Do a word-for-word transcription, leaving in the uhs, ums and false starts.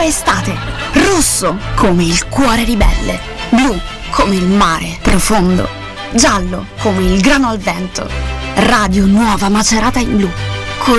estate, rosso come il cuore ribelle, blu come il mare profondo, giallo come il grano al vento. Radio Nuova Macerata in Blu.